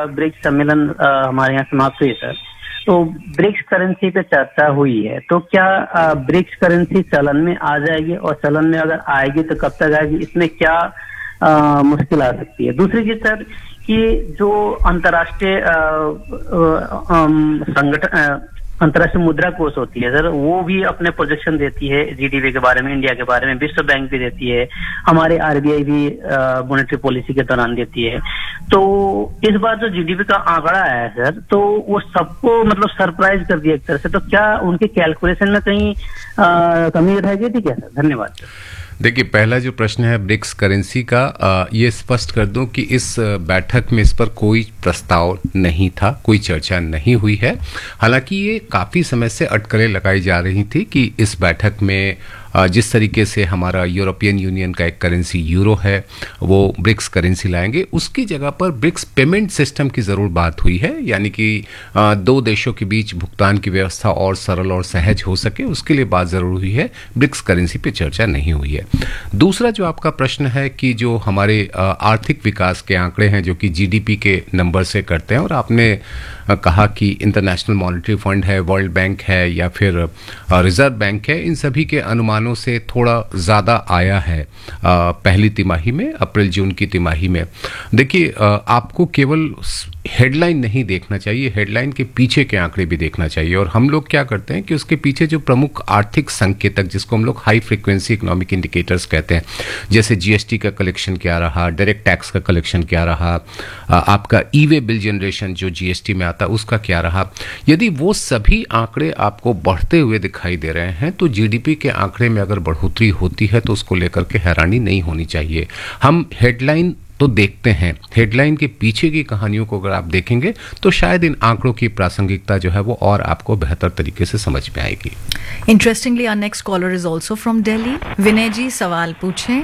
BRICS सम्मेलन हमारे यहाँ समाप्त हुई सर। तो ब्रिक्स करेंसी पे चर्चा हुई है, तो क्या ब्रिक्स करेंसी चलन में आ जाएगी, और चलन में अगर आएगी तो कब तक आएगी, इसमें क्या मुश्किल आ सकती है? दूसरी चीज सर कि जो अंतर्राष्ट्रीय संगठन अंतर्राष्ट्रीय मुद्रा कोष होती है सर, वो भी अपने प्रोजेक्शन देती है जीडीपी के बारे में, इंडिया के बारे में, विश्व बैंक भी देती है, हमारे आरबीआई भी मॉनेटरी पॉलिसी के दौरान देती है। तो इस बार जो जीडीपी का आंकड़ा आया है सर, तो वो सबको मतलब सरप्राइज कर दिया एक तरह से। तो क्या उनके कैलकुलेशन में कहीं कमी रह गई थी क्या सर? धन्यवाद। देखिए, पहला जो प्रश्न है ब्रिक्स करेंसी का, ये स्पष्ट कर दूं कि इस बैठक में इस पर कोई प्रस्ताव नहीं था, कोई चर्चा नहीं हुई है। हालांकि ये काफ़ी समय से अटकलें लगाई जा रही थी कि इस बैठक में जिस तरीके से हमारा यूरोपियन यूनियन का एक करेंसी यूरो है, वो ब्रिक्स करेंसी लाएंगे, उसकी जगह पर ब्रिक्स पेमेंट सिस्टम की ज़रूर बात हुई है, यानी कि दो देशों के बीच भुगतान की व्यवस्था और सरल और सहज हो सके, उसके लिए बात ज़रूर हुई है। ब्रिक्स करेंसी पे चर्चा नहीं हुई है। दूसरा जो आपका प्रश्न है कि जो हमारे आर्थिक विकास के आंकड़े हैं जो कि जीडीपी के नंबर से करते हैं, और आपने कहा कि इंटरनेशनल मॉनेटरी फंड है, वर्ल्ड बैंक है या फिर रिजर्व बैंक है, इन सभी के अनुमानों से थोड़ा ज़्यादा आया है पहली तिमाही में, अप्रैल जून की तिमाही में। देखिए, आपको केवल हेडलाइन नहीं देखना चाहिए, हेडलाइन के पीछे के आंकड़े भी देखना चाहिए। और हम लोग क्या करते हैं कि उसके पीछे जो प्रमुख आर्थिक संकेतक, जिसको हम लोग हाई फ्रीक्वेंसी इकोनॉमिक इंडिकेटर्स कहते हैं, जैसे जीएसटी का कलेक्शन क्या रहा, डायरेक्ट टैक्स का कलेक्शन क्या रहा, आपका ई वे बिल जनरेशन जो जीएसटी में आता है उसका क्या रहा, यदि वो सभी आंकड़े आपको बढ़ते हुए दिखाई दे रहे हैं तो जीडीपी के आंकड़े में अगर बढ़ोतरी होती है तो उसको लेकर के हैरानी नहीं होनी चाहिए। हम हेडलाइन तो देखते हैं, हेडलाइन के पीछे की कहानियों को अगर आप देखेंगे तो शायद इन आंकड़ों की प्रासंगिकता जो है वो और आपको बेहतर तरीके से समझ में आएगी। Interestingly our next collar is also from Delhi. विनय जी, सवाल पूछें।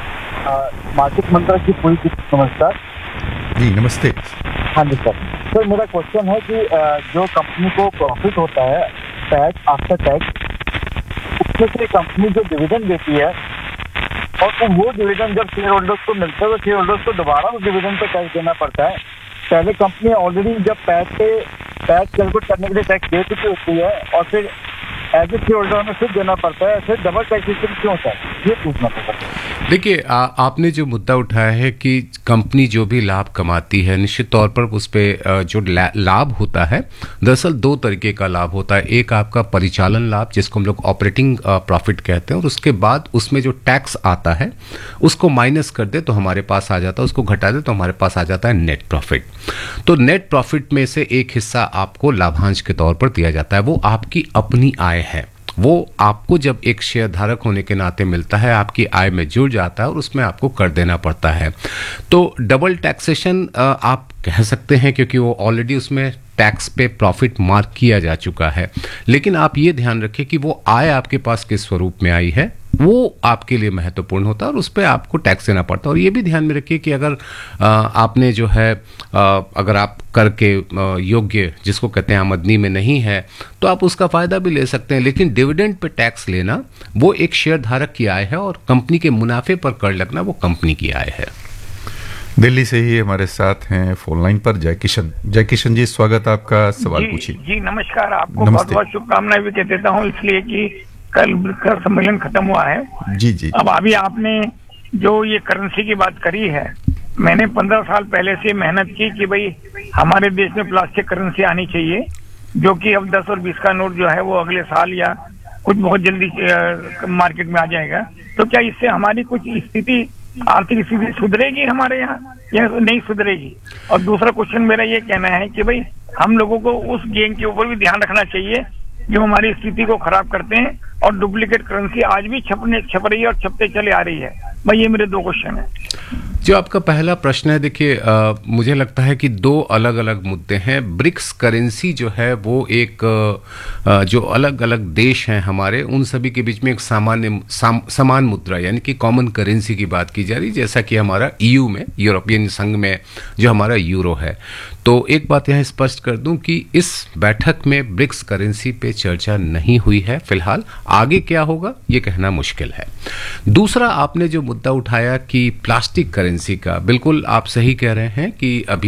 मार्केट मंत्री जी, पूरी नमस्कार जी। नमस्ते। हाँ जी सर। तो मेरा क्वेश्चन है कि जो कंपनी को प्रॉफिट होता है टैक्स आफ्टर टैक्स, उसमें से कंपनी जो डिविडेंड देती है, और तो वो डिविडेंड जब शेयर होल्डर्स को मिलता है तो शेयर होल्डर्स को दोबारा उस डिविडेंड पे टैक्स देना पड़ता है। पहले कंपनी ऑलरेडी जब टैक्स कैलकुलेट करने के लिए टैक्स दे चुकी होती है और फिर एज ए शेयर होल्डर में फिर देना पड़ता है, फिर डबल टैक्सेशन क्यों होता है, ये पूछना पड़ता है। देखिए, आपने जो मुद्दा उठाया है कि कंपनी जो भी लाभ कमाती है, निश्चित तौर पर उस पर जो लाभ होता है, दरअसल दो तरीके का लाभ होता है। एक आपका परिचालन लाभ, जिसको हम लोग ऑपरेटिंग प्रॉफिट कहते हैं, और उसके बाद उसमें जो टैक्स आता है उसको माइनस कर दे तो हमारे पास आ जाता है, उसको घटा दे तो हमारे पास आ जाता है नेट प्रॉफिट। तो नेट प्रॉफिट में से एक हिस्सा आपको लाभांश के तौर पर दिया जाता है, वो आपकी अपनी आय है, वो आपको जब एक शेयर धारक होने के नाते मिलता है, आपकी आय में जुड़ जाता है और उसमें आपको कर देना पड़ता है। तो डबल टैक्सेशन आप कह सकते हैं, क्योंकि वो ऑलरेडी उसमें टैक्स पे प्रॉफिट मार्क किया जा चुका है। लेकिन आप ये ध्यान रखें कि वो आय आपके पास किस स्वरूप में आई है, वो आपके लिए महत्वपूर्ण होता है और उस पर आपको टैक्स देना पड़ता है। और ये भी ध्यान में रखिए कि अगर आपने जो है अगर आप कर के योग्य, जिसको कहते हैं आमदनी में नहीं है, तो आप उसका फायदा भी ले सकते हैं। लेकिन डिविडेंड पे टैक्स लेना वो एक शेयर धारक की आय है, और कंपनी के मुनाफे पर कर लगना वो कंपनी की आय है। दिल्ली से ही हमारे साथ हैं फोन लाइन पर जय किशन। जय किशन जी, स्वागत आपका, सवाल पूछिए। जी नमस्कार, आपको बहुत बहुत शुभकामनाएं भी कह देता हूँ, इसलिए कि कल सम्मेलन खत्म हुआ है। जी जी। अब अभी आपने जो ये करेंसी की बात करी है, मैंने 15 साल पहले से मेहनत की कि भाई हमारे देश में प्लास्टिक करेंसी आनी चाहिए, जो कि अब 10 और 20 का नोट जो है वो अगले साल या कुछ बहुत जल्दी मार्केट में आ जाएगा। तो क्या इससे हमारी कुछ स्थिति, आर्थिक स्थिति सुधरेगी हमारे यहाँ या नहीं सुधरेगी? और दूसरा क्वेश्चन मेरा ये कहना है कि भाई हम लोगों को उस गेम के ऊपर भी ध्यान रखना चाहिए जो हमारी स्थिति को खराब करते हैं, और डुप्लीकेट करेंसी आज भी छप रही है और छपते चले आ रही है। भाई ये मेरे दो क्वेश्चन है। जो आपका पहला प्रश्न है, देखिए मुझे लगता है कि दो अलग अलग मुद्दे हैं। ब्रिक्स करेंसी जो है वो एक जो अलग अलग देश हैं हमारे, उन सभी के बीच में एक समान मुद्रा यानी कि कॉमन करेंसी की बात की जा रही, जैसा कि हमारा ईयू में, यूरोपियन संघ में जो हमारा यूरो है। तो एक बात यहाँ स्पष्ट कर दूं कि इस बैठक में ब्रिक्स करेंसी पे चर्चा नहीं हुई है फिलहाल। आगे क्या होगा ये कहना मुश्किल है। दूसरा, आपने जो मुद्दा उठाया कि प्लास्टिक करेंसी का, बिल्कुल आप सही कह रहे हैं कि अभी